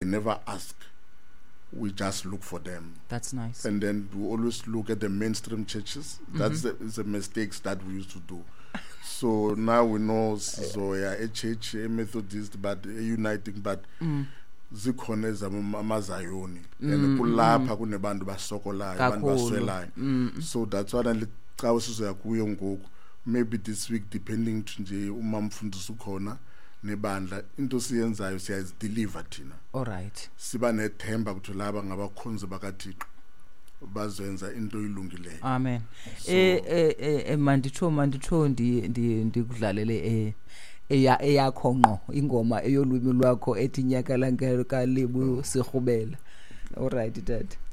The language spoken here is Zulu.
never ask. We just look for them. That's nice. And then we always look at the mainstream churches. That's the mistakes that we used to do. So now we know Zoya, a church, a Methodist, but a uniting, but zikhona amazayoni and kulapha kunebantu basokolayo abantu baswelayo. So that's why xa usizoya kuyo ngoku, maybe this week, depending nje uma mfundisi ukhona nebandla into siyenzayo siyazideliver thina. All right. Siba nethemba ukuthi laba ngabakhonzi bakaThixo bazenza into ilungileyo. Amen. Manditho ndikudlalele eyakho ngqo ingoma eyolwimi lwakho ethi nyaka lanke kalibu sirhubela. All right, Dad.